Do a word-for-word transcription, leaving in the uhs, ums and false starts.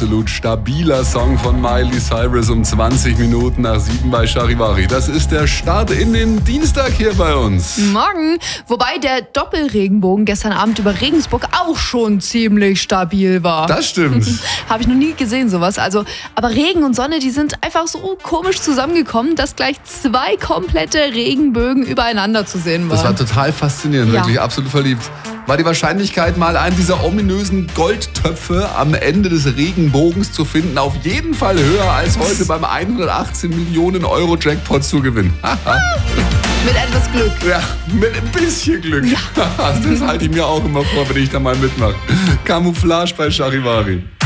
absolut stabiler Song von Miley Cyrus um zwanzig Minuten nach sieben bei Charivari. Das ist der Start in den Dienstag hier bei uns. Morgen, wobei der Doppelregenbogen gestern Abend über Regensburg auch schon ziemlich stabil war. Das stimmt. Habe ich noch nie gesehen, sowas. Also, aber Regen und Sonne, die sind einfach so komisch zusammengekommen, dass gleich zwei komplette Regenbögen übereinander zu sehen waren. Das war total faszinierend, Ja. wirklich absolut verliebt. War die Wahrscheinlichkeit, mal einen dieser ominösen Goldtöpfe am Ende des Regenbogens zu finden, auf jeden Fall höher als heute beim hundertachtzehn Millionen Euro Jackpot zu gewinnen. Mit etwas Glück. Ja, mit ein bisschen Glück. Das halte ich mir auch immer vor, wenn ich da mal mitmache. Camouflage bei Charivari.